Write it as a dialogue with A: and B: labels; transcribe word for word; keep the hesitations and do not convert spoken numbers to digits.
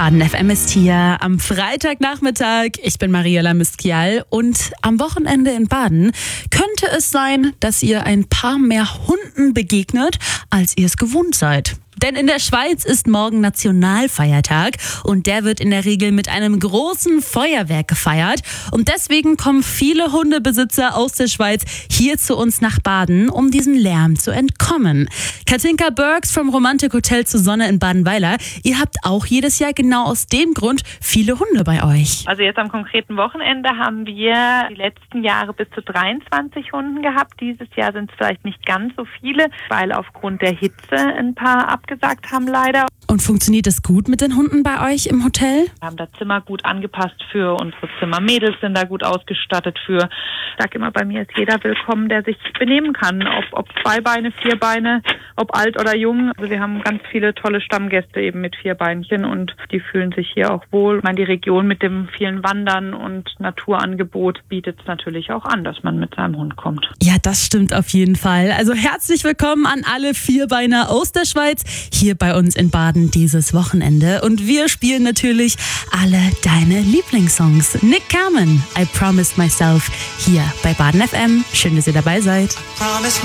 A: Baden F M ist hier am Freitagnachmittag. Ich bin Mariela Miskial und am Wochenende in Baden könnte es sein, dass ihr ein paar mehr Hunden begegnet, als ihr es gewohnt seid. Denn in der Schweiz ist morgen Nationalfeiertag und der wird in der Regel mit einem großen Feuerwerk gefeiert. Und deswegen kommen viele Hundebesitzer aus der Schweiz hier zu uns nach Baden, um diesem Lärm zu entkommen. Katinka Burks vom Romantik Hotel zur Sonne in Badenweiler. Ihr habt auch jedes Jahr genau aus dem Grund viele Hunde bei euch.
B: Also jetzt am konkreten Wochenende haben wir die letzten Jahre bis zu dreiundzwanzig Hunden gehabt. Dieses Jahr sind es vielleicht nicht ganz so viele, weil aufgrund der Hitze ein paar abgesagt haben leider.
A: Und funktioniert es gut mit den Hunden bei euch im Hotel?
B: Wir haben das Zimmer gut angepasst für unsere Zimmer. Mädels sind da gut ausgestattet für. Ich sage immer, bei mir ist jeder willkommen, der sich benehmen kann. Ob, ob zwei Beine, vier Beine, ob alt oder jung. Also wir haben ganz viele tolle Stammgäste eben mit vier Beinchen und die fühlen sich hier auch wohl. Ich meine, die Region mit dem vielen Wandern und Naturangebot bietet es natürlich auch an, dass man mit seinem Hund kommt.
A: Ja, das stimmt auf jeden Fall. Also herzlich willkommen an alle Vierbeiner aus der Schweiz hier bei uns in Baden dieses Wochenende. Und wir spielen natürlich alle deine Lieblingssongs. Nick Carmen, I Promised Myself, hier bei Baden F M. Schön, dass ihr dabei seid.